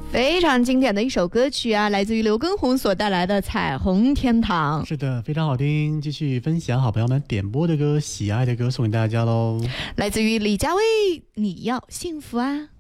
非常经典的一首歌曲啊，来自于刘畊宏所带来的《彩虹天堂》。 是的，非常好听。继续分享好朋友们点播的歌，喜爱的歌送给大家喽。 来自于李佳薇，你要幸福啊。